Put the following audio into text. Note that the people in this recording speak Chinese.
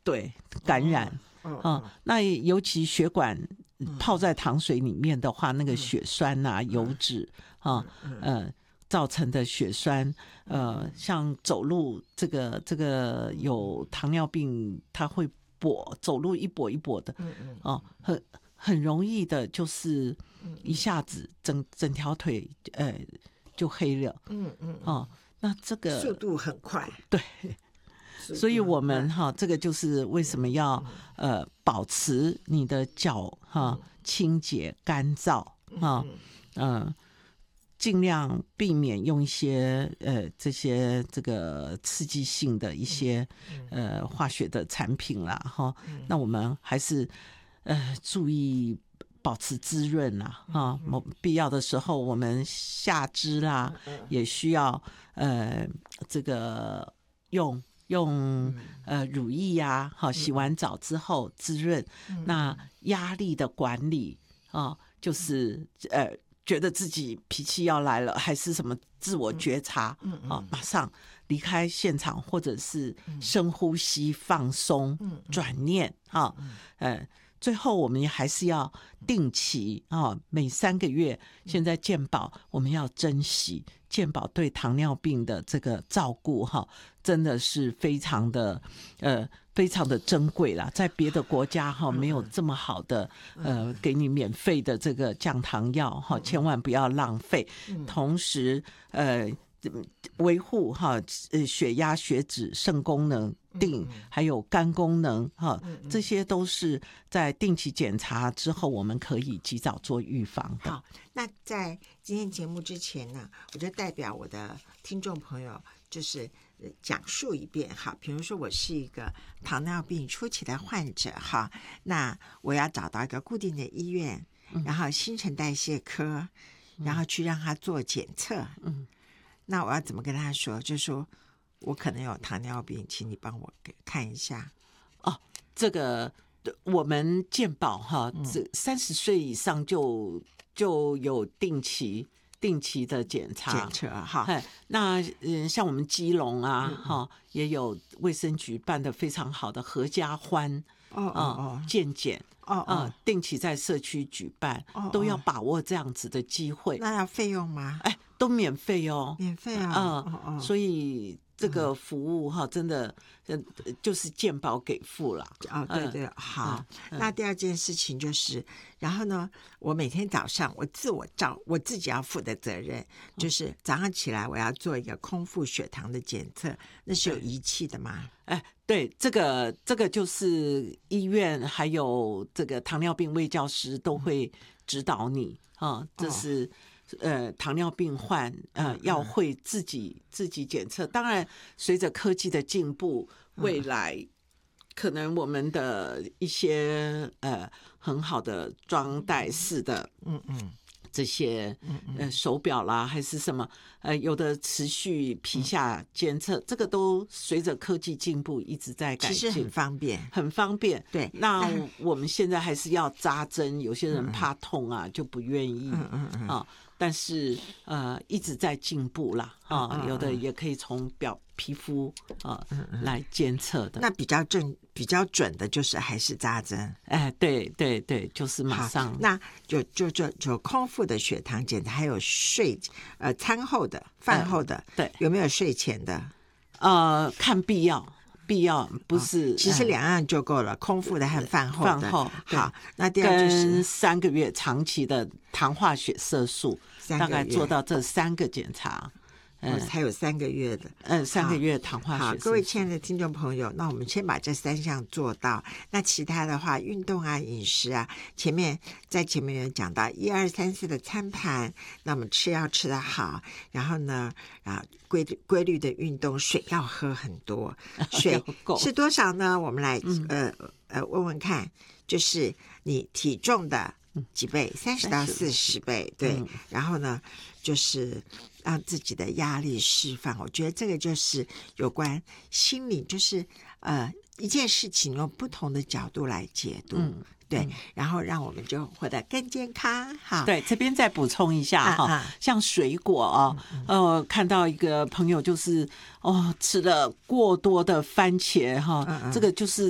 对，感染。那尤其血管泡在糖水里面的话，那个血栓啊、油脂啊，造成的血栓，像走路这个有糖尿病，它会跛，走路一跛一跛的，很容易的，就是一下子整条腿就黑了，那这个速度很快， 对。所以我们这个就是为什么要保持你的脚清洁干燥尽量避免用一些这个刺激性的一些化学的产品啦那我们还是注意保持滋润啦必要的时候我们下肢啦也需要这个用乳液呀洗完澡之后滋润那压力的管理就是觉得自己脾气要来了还是什么自我觉察马上离开现场或者是深呼吸放松转念最后我们还是要定期每3个月现在健保我们要珍惜健保对糖尿病的这个照顾真的是非常的珍贵啦，在别的国家没有这么好的给你免费的这个降糖药千万不要浪费同时维护血压血脂肾功能还有肝功能这些都是在定期检查之后我们可以及早做预防的。 好，那在今天节目之前呢我就代表我的听众朋友就是讲述一遍比如说我是一个糖尿病初期的患者那我要找到一个固定的医院然后新陈代谢科然后去让他做检测那我要怎么跟他说就是说我可能有糖尿病请你帮我看一下这个我们健保30岁以上就有定期的检测那像我们基隆也有卫生局办的非常好的合家欢健检定期在社区举办都要把握这样子的机会。 那要费用吗？ 都免费免费所以这个服务真的就是健保给付了对好那第二件事情就是然后呢我每天早上我自己要负的责任就是早上起来我要做一个空腹血糖的检测那是有仪器的吗？ 对这个就是医院还有这个糖尿病卫教师都会指导你这是糖尿病患要会自己检测当然随着科技的进步未来可能我们的一些很好的装带式的这些手表啦还是什么有的持续皮下监测这个都随着科技进步一直在改进， 其实很方便对那我们现在还是要扎针有些人怕痛就不愿意但是一直在进步啦有的也可以从皮肤来监测的。 那比较准的就是还是扎针对就是马上那就空腹的血糖检查还有餐后的饭后的对有没有睡前的看必要不是其实2样就够了空腹的和饭后的好那第二就是跟3个月长期的糖化血色素大概做到这3个检查才有3个月的 3个月糖化血色素。 好，各位亲爱的听众朋友那我们先把这3项做到那其他的话运动饮食前面有讲到1、2、3、4的餐盘那我们吃要吃得好然后呢规律的运动水要喝很多水是多少呢我们来问问看就是你体重的几倍30到40倍对然后呢就是让自己的压力释放我觉得这个就是有关心理就是一件事情用不同的角度来解读对然后让我们就活得更健康好对这边再补充一下像水果看到一个朋友就是吃了过多的番茄这个就是